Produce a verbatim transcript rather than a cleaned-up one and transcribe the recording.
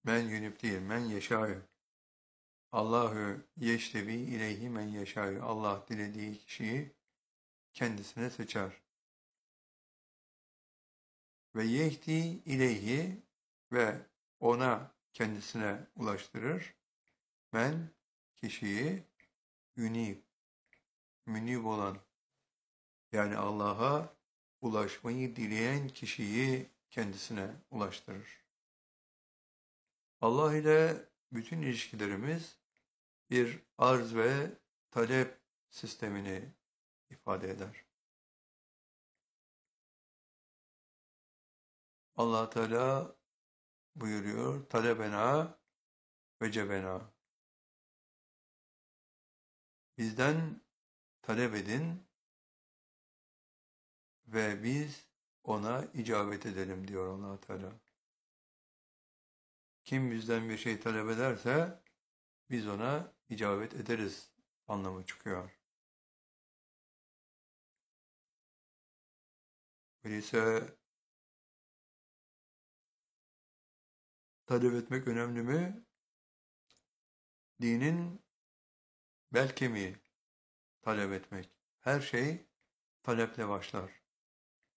Men yünüp değil, men yeşâ'yı. Allahu yeştebi ileyhi men yeşâ'yı. Allah dilediği kişiyi kendisine seçer. Ve yehdi ileyhi ve ona kendisine ulaştırır. Men kişiyi yünib, münib olan yani Allah'a ulaşmayı dileyen kişiyi kendisine ulaştırır. Allah ile bütün ilişkilerimiz bir arz ve talep sistemini ifade eder. Allah Teala buyuruyor, talebena ve cebena. Bizden talep edin ve biz ona icabet edelim diyor Allah Teala. Kim bizden bir şey talep ederse biz ona icabet ederiz anlamı çıkıyor. Öyleyse talep etmek önemli mi? Dinin bel kemiği talep etmek. Her şey taleple başlar.